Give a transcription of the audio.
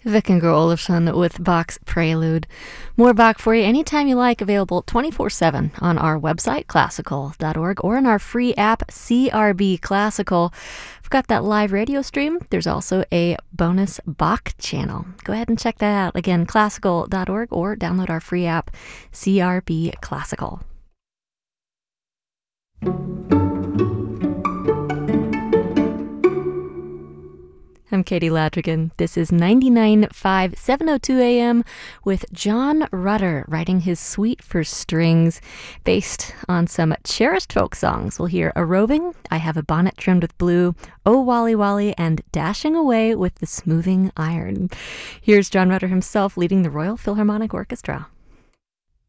Vikingur Olafsson with Bach's Prelude. More Bach for you anytime you like, available 24/7 on our website, classical.org, or in our free app, CRB Classical. We've got that live radio stream. There's also a bonus Bach channel. Go ahead and check that out. Again, classical.org, or download our free app, CRB Classical. I'm Katie Ladrigan. This is 99.5, 7:02 a.m. with John Rutter writing his suite for strings based on some cherished folk songs. We'll hear A Roving, I Have a Bonnet Trimmed with Blue, Oh Wally Wally, and Dashing Away with the Smoothing Iron. Here's John Rutter himself leading the Royal Philharmonic Orchestra.